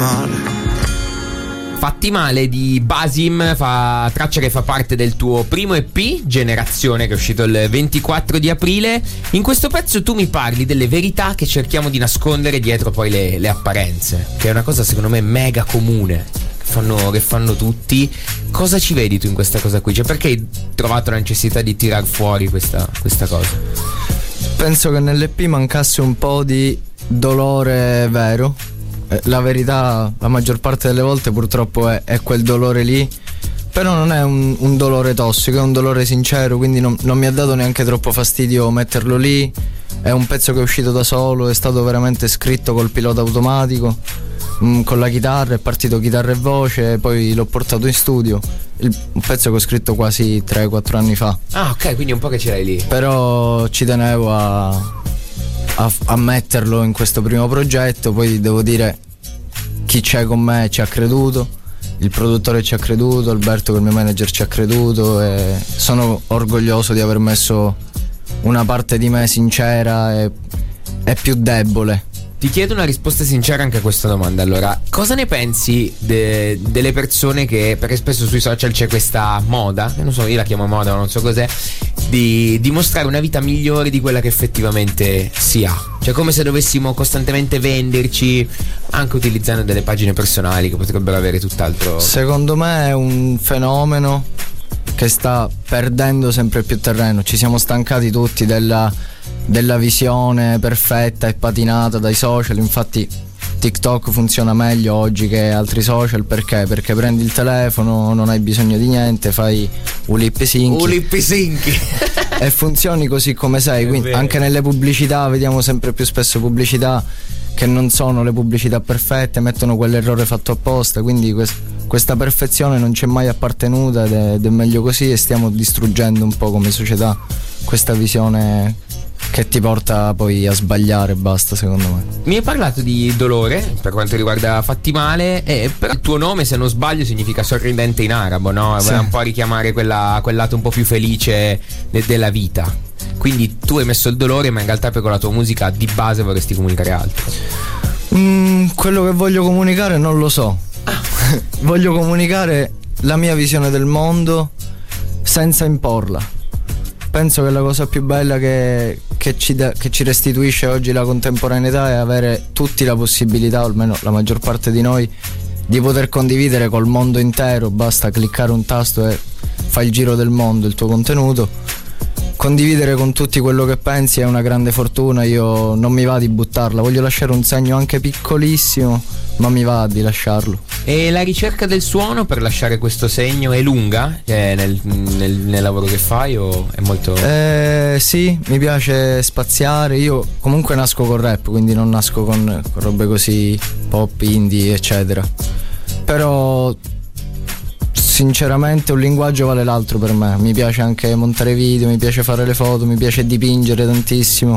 male. Fatti male di Basim, traccia che fa parte del tuo primo EP, Generazione, che è uscito il 24 di aprile. In questo pezzo tu mi parli delle verità che cerchiamo di nascondere dietro poi le apparenze, che è una cosa secondo me mega comune, che fanno tutti. Cosa ci vedi tu in questa cosa qui? Cioè, perché hai trovato la necessità di tirar fuori questa cosa? Penso che nell'EP mancasse un po' di dolore vero. La verità la maggior parte delle volte purtroppo è quel dolore lì, però non è un dolore tossico, è un dolore sincero, quindi non mi ha dato neanche troppo fastidio metterlo lì. È un pezzo che è uscito da solo, è stato veramente scritto col pilota automatico, con la chitarra, è partito chitarra e voce, poi l'ho portato in studio. Un pezzo che ho scritto quasi 3-4 anni fa. Ah, ok, quindi un po' che ce l'hai lì. Però ci tenevo a metterlo in questo primo progetto. Poi devo dire, chi c'è con me ci ha creduto, il produttore ci ha creduto, Alberto che è il mio manager ci ha creduto, e sono orgoglioso di aver messo una parte di me sincera e più debole. Ti chiedo una risposta sincera anche a questa domanda. Allora, cosa ne pensi delle persone che, perché spesso sui social c'è questa moda, non so, io la chiamo moda, ma non so cos'è, di mostrare una vita migliore di quella che effettivamente si ha? Cioè, come se dovessimo costantemente venderci, anche utilizzando delle pagine personali che potrebbero avere tutt'altro. Secondo me è un fenomeno che sta perdendo sempre più terreno. Ci siamo stancati tutti della visione perfetta e patinata dai social. Infatti TikTok funziona meglio oggi che altri social. Perché? Perché prendi il telefono, non hai bisogno di niente, fai ulip sync e funzioni così come sei. Quindi anche nelle pubblicità vediamo sempre più spesso pubblicità che non sono le pubblicità perfette, mettono quell'errore fatto apposta. Quindi questa perfezione non c'è mai appartenuta ed è meglio così, e stiamo distruggendo un po' come società questa visione che ti porta poi a sbagliare e basta, secondo me. Mi hai parlato di dolore per quanto riguarda Fatti male, però il tuo nome, se non sbaglio, significa sorridente in arabo, no? Sì. Voleva un po' richiamare quel lato un po' più felice della vita. Quindi tu hai messo il dolore, ma in realtà poi con la tua musica di base vorresti comunicare altro. Quello che voglio comunicare non lo so. Voglio comunicare la mia visione del mondo senza imporla. Penso che la cosa più bella che ci restituisce oggi la contemporaneità è avere tutti la possibilità, o almeno la maggior parte di noi, di poter condividere col mondo intero. Basta cliccare un tasto e fai il giro del mondo il tuo contenuto. Condividere con tutti quello che pensi è una grande fortuna. Io non mi va di buttarla, voglio lasciare un segno anche piccolissimo, ma mi va di lasciarlo. E la ricerca del suono per lasciare questo segno è lunga nel lavoro che fai, o è molto... Sì, mi piace spaziare. Io comunque nasco con rap, quindi non nasco con robe così pop, indie, eccetera. Però sinceramente un linguaggio vale l'altro per me. Mi piace anche montare video, mi piace fare le foto, mi piace dipingere tantissimo,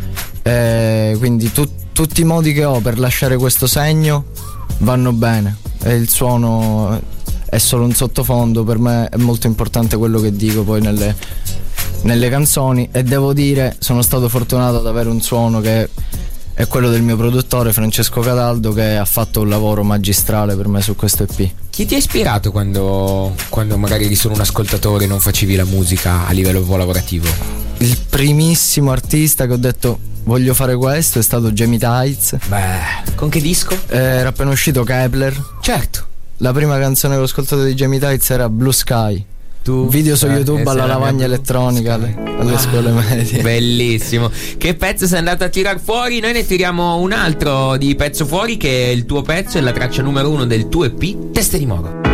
quindi tutti i modi che ho per lasciare questo segno vanno bene, e il suono è solo un sottofondo. Per me è molto importante quello che dico poi nelle canzoni, e devo dire sono stato fortunato ad avere un suono che è quello del mio produttore Francesco Cataldo, che ha fatto un lavoro magistrale per me su questo EP. Chi ti ha ispirato quando magari eri solo un ascoltatore e non facevi la musica a livello lavorativo? Il primissimo artista che ho detto voglio fare questo è stato Jamie Tights. Beh, con che disco? Era appena uscito Kepler. Certo. La prima canzone che ho ascoltato di Jamie Tights era Blue Sky. Video su YouTube alla lavagna elettronica alle scuole medie. Bellissimo. Che pezzo sei andato a tirar fuori? Noi ne tiriamo un altro di pezzo fuori, che è il tuo pezzo, è la traccia numero 1 del tuo EP, Teste di Moro.